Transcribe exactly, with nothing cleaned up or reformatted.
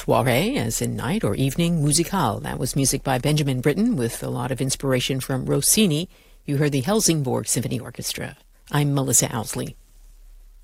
soirée, as in night or evening, musicale. That was music by Benjamin Britten with a lot of inspiration from Rossini. You heard the Helsingborg Symphony Orchestra. I'm Melissa Owsley.